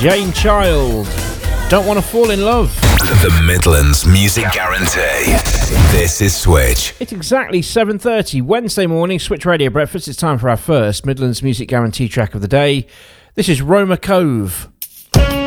Jane Child. Don't want to fall in love. The Midlands Music Guarantee. This is Switch. It's exactly 7:30 Wednesday morning, Switch Radio Breakfast. It's time for our first Midlands Music Guarantee track of the day. This is Roma Cove.